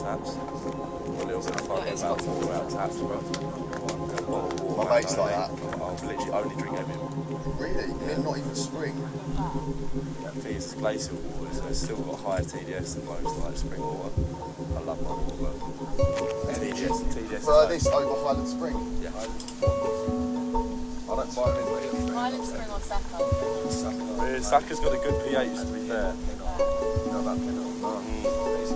taps. A little bit of fun about water out taps, bro. My mate's like that. I'll literally only drink Evian. Really? Yeah. Not even spring? That thing is glacial water, so it's still got higher TDS than most like spring water. I love my water, but TDS. So this over Highland Spring? Yeah. I don't buy it. Highland Spring or Sacco? Saka's got a good pH to be fair. You know about Penn?